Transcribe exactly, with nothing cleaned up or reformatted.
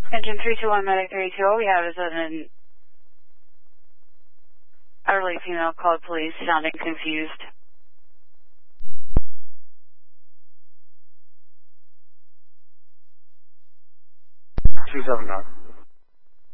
Engine three two one, medic three two zero, we have is an elderly female called police, sounding confused. two seven nine.